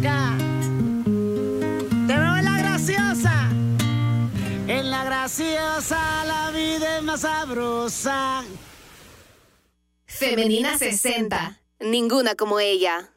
loca. Te veo en la graciosa. En la graciosa la vida es más sabrosa. Femenina 60. Ninguna como ella.